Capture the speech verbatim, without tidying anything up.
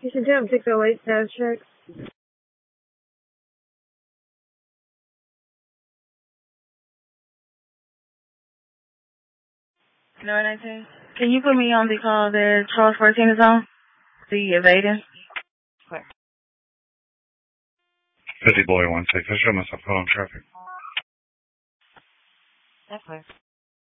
You should do a particular late status check. No, nineteen. Can you put me on the call that Charles fourteen is on? The evading? Clear. fifty boy one six. I show myself. Hold on, traffic. That's clear.